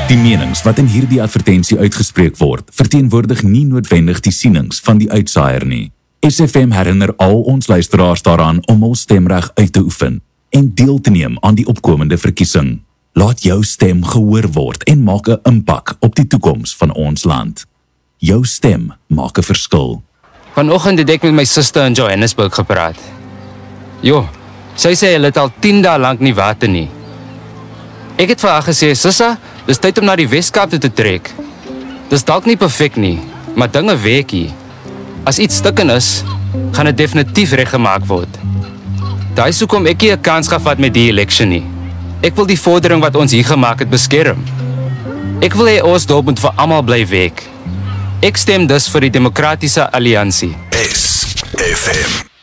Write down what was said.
Die menings wat in hierdie advertensie uitgespreek word, verteenwoordig nie noodwendig die sienings van die uitsaaier nie. SFM herinner al ons luisteraars daaraan om hul stemreg uit te oefen en deel te neem aan die opkomende verkiesing. Laat jou stem gehoor word en maak 'n impak op die toekoms van ons land. Jou stem maak 'n verskil. Vanoggend het ek met my suster in Johannesburg gepraat. Sy sê hulle het al 10 dae lank nie water nie. Ek het vir haar gesê, Sissa, dis tyd om na die Weskaap toe te trek. Dis dalk nie perfek nie, maar dinge werk hier. As iets stukken is, gaan dit definitief reggemaak word. Daai is hoekom ek nie 'n kans gehad met die election nie. Ek wil die vordering wat ons hier gemaak het beskerm. Ek wil hê ons dorp moet vir almal bly werk. Ek stem dus vir die Demokratiese Alliansie. SFM.